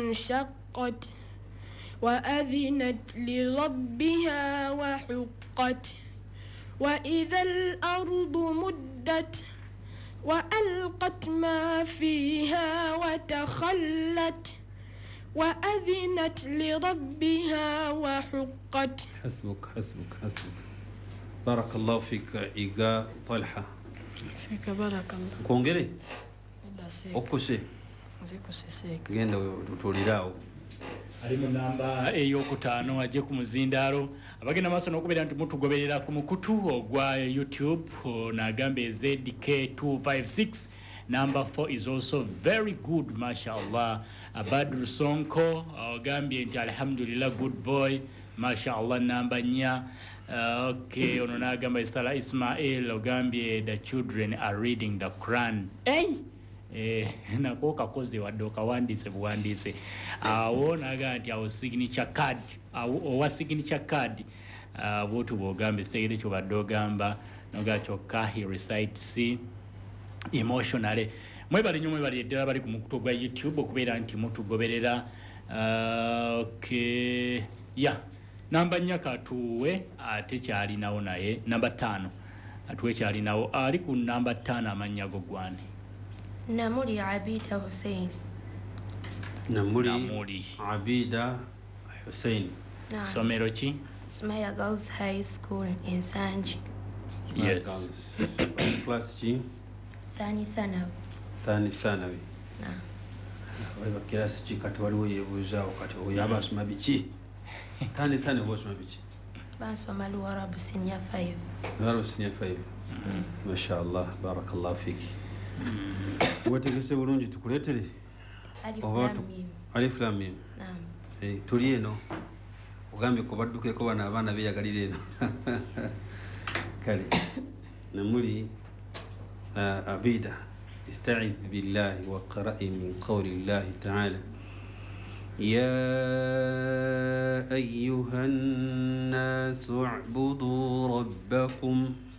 انشقت وأذنت لربها وحقت وإذا الأرض مدت وألقت ما فيها وتخلت وأذنت لربها وحقت. حسبك بارك الله فيك إيجا طلحة. فيك بارك الله. كونغري okuse genda tutulirawo ali mu namba ey'okutaano ajje ku muzindaalo abagenda maaso n'okubeera nti mutugoberera ku mukutu ogwa YouTube n'agamba ZK256. Number 4 is also very good, mashallah. Abadru Sonko agambye nti alhamdulillah, good boy, mashallah. Number 4 okay, ono n'agamba Isala Ismail ogambye the children are reading the Quran. Nako kakoze wadde okawandiise buwandiise awo naga nti awo signature card owa signature card bwotu bw'ogamba estegere kyo badde ogamba noga kyokka he recites emotionally. Mwebali nnyo mwebali eddala bali ku mukutu gwa YouTube okubeera nti mutugoberera. Okay, yeah. Namba 4 katuwe ate kyalinawo naye namba 5 atuwe kyalinawo ali ku namba 5 amannya go gwani. Namuli Abida Hussein. Namuli Abida Hussein. Somero ki? Smaya Girls High School in Sanji. Yes. Class ki? Thani Thanawi. Waiba kilasi ki kati waliwo yebuuzaawo kati oyaba asoma biki? Thani wasoma biki? Bansoma Luwarabu Senior 5. Luwarabu Senior 5. Mashallah, barakallahu fiki. Wategese bulungi tukuleetere? Alif Lam Mim. Tuli eno ogambye ko baddukeko bano abaana beeyagalira eno. Kale namuli Abida استعذ بالله وقرأ من قول الله تعالى يا أيها الناس اعبدوا ربكم